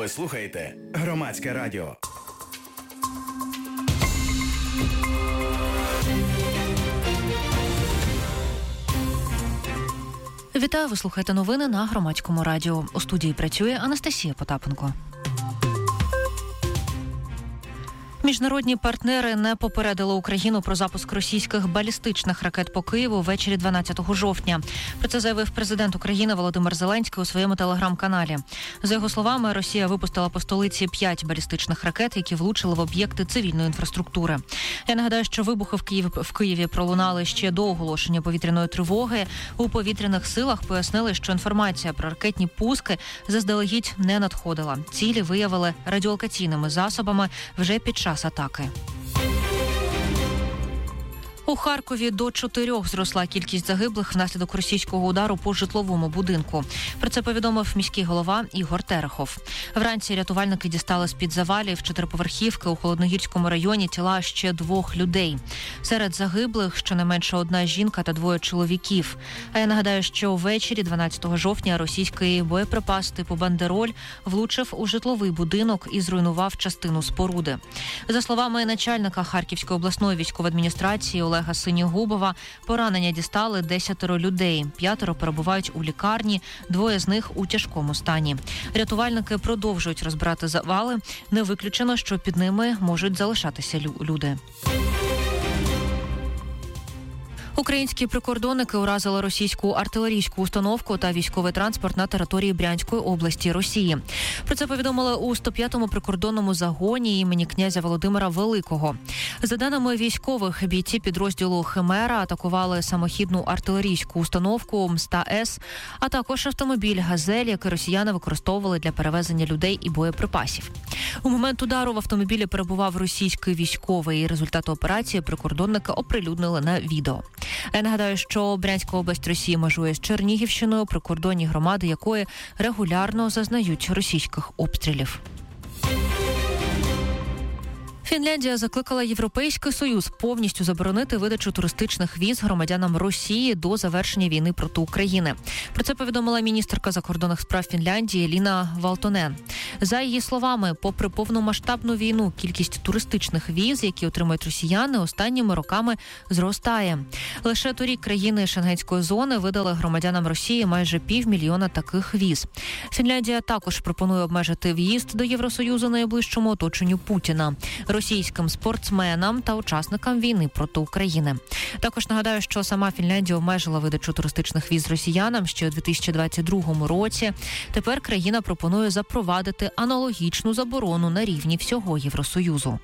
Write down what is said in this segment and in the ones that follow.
Ви слухаєте Громадське радіо. Вітаю, ви слухаєте новини на Громадському радіо. У студії працює Анастасія Потапенко. Міжнародні партнери не попередили Україну про запуск російських балістичних ракет по Києву ввечері 12 жовтня. Про це заявив президент України Володимир Зеленський у своєму телеграм-каналі. За його словами, Росія випустила по столиці 5 балістичних ракет, які влучили в об'єкти цивільної інфраструктури. Я нагадаю, що вибухи в Києві пролунали ще до оголошення повітряної тривоги. У повітряних силах пояснили, що інформація про ракетні пуски заздалегідь не надходила. Цілі виявили радіолокаційними засобами вже під час атаки. У Харкові до 4 зросла кількість загиблих внаслідок російського удару по житловому будинку. Про це повідомив міський голова Ігор Терехов. Вранці рятувальники дістали з-під завалів 4-поверхівки у Холодногірському районі тіла ще 2 людей. Серед загиблих щонайменше 1 жінка та 2 чоловіків. А я нагадаю, що ввечері 12 жовтня російський боєприпас типу «Бандероль» влучив у житловий будинок і зруйнував частину споруди. За словами начальника Харківської обласної військової адміністрації Олега Синігубова, поранення дістали 10 людей. 5 перебувають у лікарні, 2 з них у тяжкому стані. Рятувальники продовжують розбирати завали. Не виключено, що під ними можуть залишатися люди. Українські прикордонники уразили російську артилерійську установку та військовий транспорт на території Брянської області Росії. Про це повідомили у 105-му прикордонному загоні імені князя Володимира Великого. За даними військових, бійці підрозділу «Химера» атакували самохідну артилерійську установку МСТА-С, а також автомобіль «Газель», який росіяни використовували для перевезення людей і боєприпасів. У момент удару в автомобілі перебував російський військовий, і результати операції прикордонники оприлюднили на відео. Я нагадаю, що Брянська область Росії межує з Чернігівщиною, прикордонні громади якої регулярно зазнають російських обстрілів. Фінляндія закликала Європейський Союз повністю заборонити видачу туристичних віз громадянам Росії до завершення війни проти України. Про це повідомила міністерка закордонних справ Фінляндії Ліна Валтонен. За її словами, попри повномасштабну війну, кількість туристичних віз, які отримують росіяни, останніми роками зростає. Лише торік країни Шенгенської зони видали громадянам Росії майже 500 000 таких віз. Фінляндія також пропонує обмежити в'їзд до Євросоюзу найближчому оточенню Путіна, російським спортсменам та учасникам війни проти України. Також нагадаю, що сама Фінляндія обмежила видачу туристичних віз росіянам ще у 2022 році. Тепер країна пропонує запровадити аналогічну заборону на рівні всього Євросоюзу.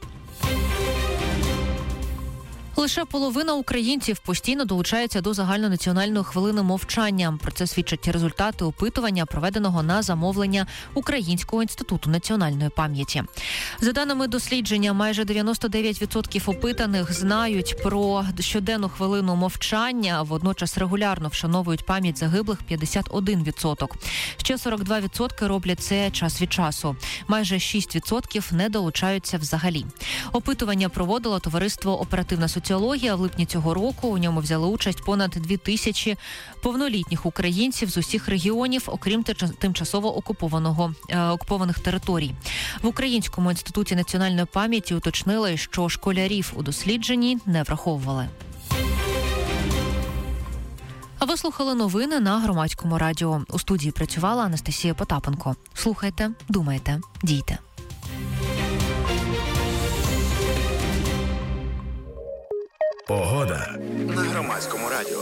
Лише половина українців постійно долучається до загальнонаціональної хвилини мовчання. Про це свідчать результати опитування, проведеного на замовлення Українського інституту національної пам'яті. За даними дослідження, майже 99% опитаних знають про щоденну хвилину мовчання, водночас регулярно вшановують пам'ять загиблих 51%. Ще 42% роблять це час від часу. Майже 6% не долучаються взагалі. Опитування проводило товариство «Оперативна соціологія» в липні цього року. У ньому взяли участь понад 2000 повнолітніх українців з усіх регіонів, окрім тимчасово окупованих територій. В Українському інституті національної пам'яті уточнили, що школярів у дослідженні не враховували. А ви слухали новини на Громадському радіо. У студії працювала Анастасія Потапенко. Слухайте, думайте, дійте. Погода на Громадському радіо.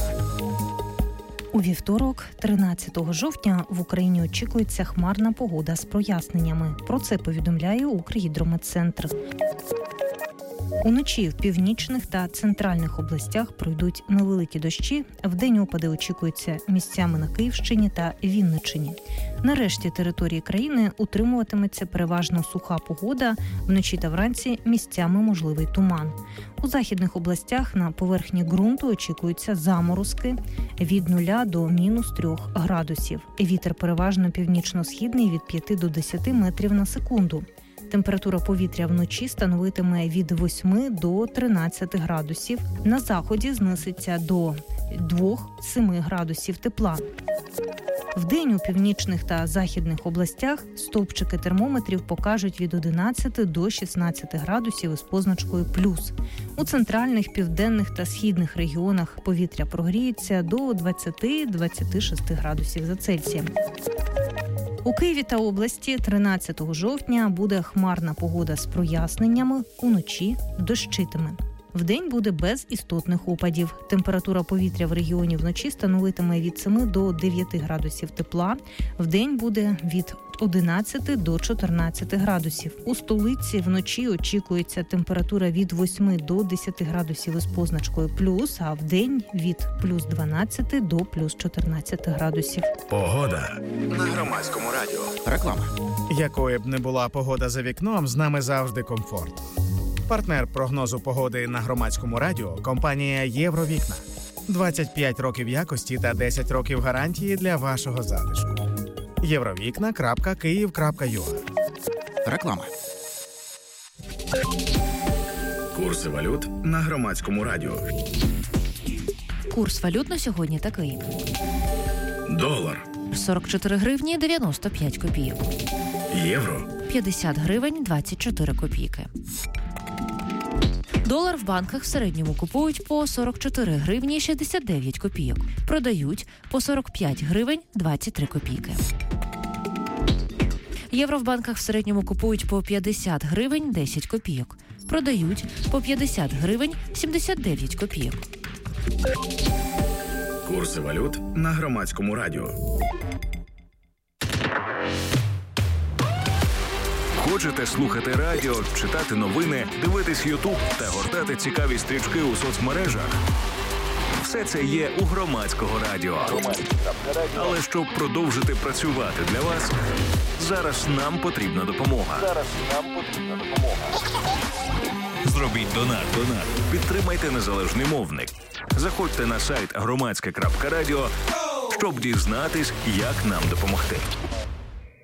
У вівторок, 13 жовтня, в Україні очікується хмарна погода з проясненнями. Про це повідомляє Укргідрометцентр. Уночі в північних та центральних областях пройдуть невеликі дощі. Вдень опади очікуються місцями на Київщині та Вінниччині. На решті території країни утримуватиметься переважно суха погода. Вночі та вранці місцями можливий туман. У західних областях на поверхні ґрунту очікуються заморозки від 0 до мінус 3 градусів. Вітер переважно північно-східний від 5 до 10 метрів на секунду. Температура повітря вночі становитиме від 8 до 13 градусів. На заході знизиться до 2-7 градусів тепла. Вдень у північних та західних областях стовпчики термометрів покажуть від 11 до 16 градусів із позначкою плюс. У центральних, південних та східних регіонах повітря прогріється до 20-26 градусів за Цельсієм. У Києві та області 13 жовтня буде хмарна погода з проясненнями, уночі дощитиме. Вдень буде без істотних опадів. Температура повітря в регіоні вночі становитиме від 7 до 9 градусів тепла. Вдень буде від 11 до 14 градусів. У столиці вночі очікується температура від 8 до 10 градусів із позначкою плюс, а вдень від плюс 12 до плюс 14 градусів. Погода на Громадському радіо. Реклама. Якою б не була погода за вікном, з нами завжди комфорт. Партнер прогнозу погоди на Громадському радіо – компанія «Євровікна». 25 років якості та 10 років гарантії для вашого затишку. Євровікна.Київ.ua. Реклама. Курси валют на Громадському радіо. Курс валют на сьогодні такий. Долар. 44 гривні 95 копійок. Євро. 50 гривень 24 копійки. Долар в банках в середньому купують по 44 гривні 69 копійок. Продають по 45 гривень 23 копійки. Євро в банках в середньому купують по 50 гривень 10 копійок. Продають по 50 гривень 79 копійок. Курси валют на Громадському радіо. Хочете слухати радіо, читати новини, дивитись Ютуб та гортати цікаві стрічки у соцмережах? Все це є у Громадського радіо. Але щоб продовжити працювати для вас, зараз нам потрібна допомога. Зробіть донат. Підтримайте незалежний мовник. Заходьте на сайт громадське.радіо, щоб дізнатись, як нам допомогти.